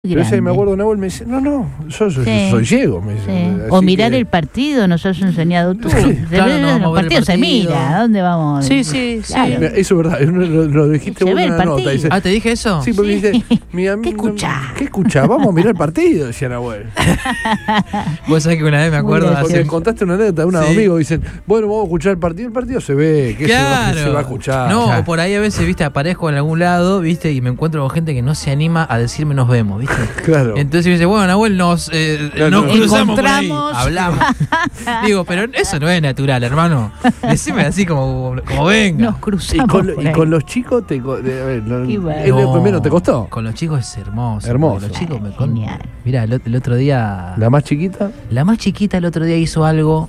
Pero ese me acuerdo, Nahuel me dice, no, yo soy ciego. Me dice, sí. O mirar el partido, nos has enseñado tú. Sí, claro, no, el partido se mira, ¿a dónde vamos? Sí. Claro. Eso es verdad, lo dijiste Se vos ve en el una nota. partido. Dice, ¿Te dije eso? sí, porque dice, ¿Qué escuchás? ¿Qué escuchás? Vamos a mirar el partido, decía Nahuel. Vos sabés que una vez me acuerdo Porque contaste una anécdota de un amigo, dicen, bueno, vamos a escuchar el partido se ve, que claro. se va a escuchar. No, ya. o por ahí a veces, viste, aparezco en algún lado, viste, y me encuentro con gente que no se anima a decirme nos vemos, viste. Claro. Entonces me dice, bueno, Nahuel, nos cruzamos por ahí, hablamos. Digo, pero eso no es natural, hermano. Decime así como venga. Nos cruzamos. Y con los chicos primero te costó. Con los chicos es hermoso. Hermoso. Los chicos Genial. Mirá, el otro día. ¿La más chiquita? La más chiquita el otro día hizo algo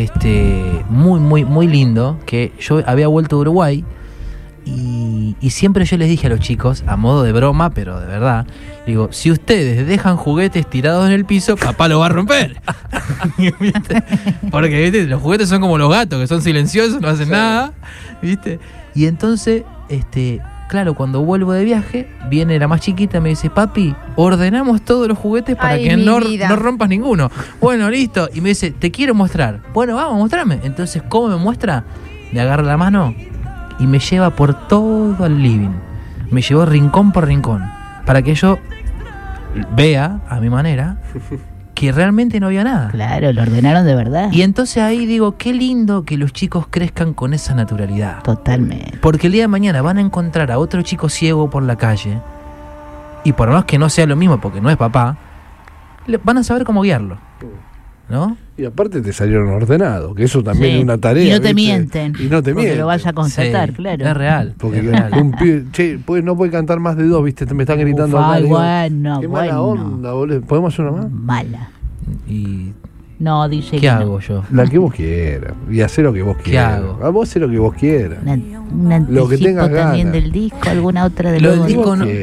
muy lindo, que yo había vuelto de Uruguay y siempre yo les dije a los chicos, a modo de broma, pero de verdad, digo, si ustedes dejan juguetes tirados en el piso, papá lo va a romper. ¿Viste? Porque ¿viste? Los juguetes son como los gatos, que son silenciosos, no hacen nada, ¿viste? Y entonces, claro, cuando vuelvo de viaje, viene la más chiquita y me dice, papi, ordenamos todos los juguetes para que no rompas ninguno. Bueno, listo. Y me dice, te quiero mostrar. Bueno, vamos, mostrame. Entonces, ¿cómo me muestra? Me agarra la mano y me lleva por todo el living. Me llevó rincón por rincón, para que yo vea, a mi manera, que realmente no había nada. Claro, lo ordenaron de verdad. Y entonces ahí digo, qué lindo que los chicos crezcan con esa naturalidad. Totalmente. Porque el día de mañana van a encontrar a otro chico ciego por la calle, y por más que no sea lo mismo porque no es papá, van a saber cómo guiarlo, ¿no? Y aparte te salieron ordenados, que eso también es una tarea. Y no te ¿viste? mienten. Y no te porque mienten. lo vas a constatar, Sí, claro. es real. Porque es real. un pibe, che, no puede cantar más de dos, ¿viste? Me están gritando acá. Ay, Digo, bueno, qué mala onda, boludo. ¿Podemos hacer una más? Mala. Y No, dice ¿qué que hago yo? La que vos quieras. Y hacer lo que vos quieras. hago? A vos hacer lo que vos quieras. Un Lo que anticipo tengas también ganas. del disco, alguna otra de Lo los del disco no.